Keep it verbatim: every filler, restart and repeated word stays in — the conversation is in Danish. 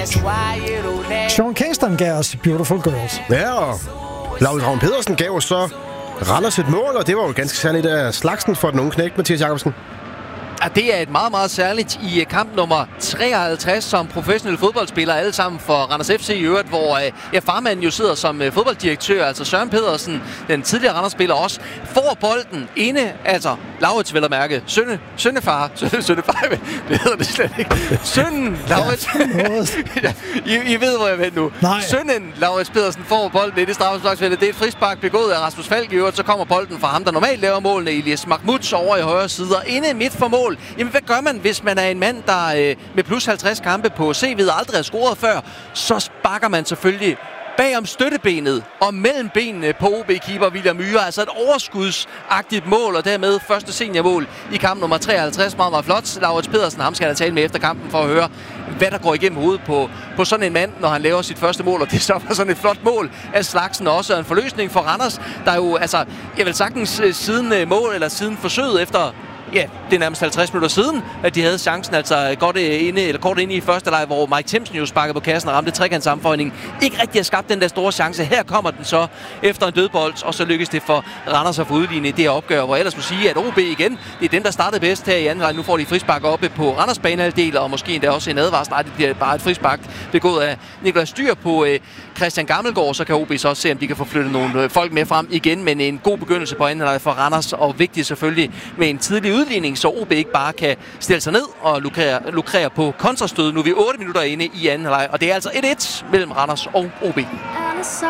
Sean Kingston gav os Beautiful Girls. Ja, og Laurids Ravn Pedersen gav os så Randers et mål, og det var jo ganske særligt af slagsen for den unge knægt, Mathias Jacobsen. Ja, det er et meget, meget særligt i kamp nummer treoghalvtreds som professionelle fodboldspillere, alle sammen for Randers F C i øvrigt, hvor ja, farmanden jo sidder som fodbolddirektør, altså Søren Pedersen, den tidligere Randers-spiller også, får bolden inde, altså Laurits vel at mærke, sønne, sønnefar, sønne, sønnefar, det hedder det slet ikke, sønnen Laurits, ja, I, I ved, hvor jeg ved nu. Nej. Sønnen Laurits Pedersen får bolden i det straffesparksfelt, det er et frispark begået af Rasmus Falk i øvrigt, så kommer bolden fra ham, der normalt laver målene, Elias Mahmoud over i højre side, og inde midt for mål. Jamen, hvad gør man, hvis man er en mand, der øh, med plus halvtreds kampe på C V'et aldrig har scoret før? Så sparker man selvfølgelig bagom støttebenet og mellem benene på O B-keeper William Myhre. Altså et overskudsagtigt mål, og dermed første seniormål i kamp nummer treoghalvtreds. Meget, meget flot. Laurits Pedersen, ham skal han tale med efter kampen for at høre, hvad der går igennem hovedet på, på sådan en mand, når han laver sit første mål. Og det er så sådan et flot mål af slagsen, og også en forløsning for Randers, der jo, altså, jeg vil sagtens siden mål, eller siden forsøget efter... Ja, det er nærmest halvtreds minutter siden, at de havde chancen, altså godt inde, eller kort inde i første leg, hvor Mike Thimsen jo sparkede på kassen og ramte trekantssammenføjning. Ikke rigtig har skabt den der store chance. Her kommer den så efter en dødbold, og så lykkes det for Randers at få udlignet i det her opgør, hvor ellers må sige, at O B igen, det er dem, der startede bedst her i anden leg. Nu får de frispark oppe på Randers banehalvdel, og måske endda også en advarsel. Nej, det bliver bare et frispark begået af Nikolaj Styr på øh, Christian Gammelgaard. Så kan O B så også se, om de kan få flyttet nogle øh, folk med frem igen, men en god begyndelse på anden leg for Randers, og vigtigt selvfølgelig med en tidlig udligning, så O B ikke bare kan stille sig ned og lukrere, lukrere på kontrastød. Nu er vi otte minutter inde i anden leg, og det er altså et et mellem Randers og O B.